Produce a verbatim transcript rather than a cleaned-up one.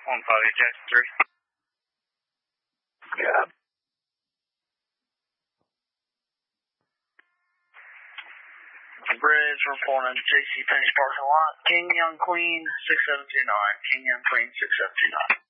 one five eight Jackson three. Yeah. Bridge reporting J C Penney's parking lot. King Young Queen six seven two nine. King Young Queen six seven two nine.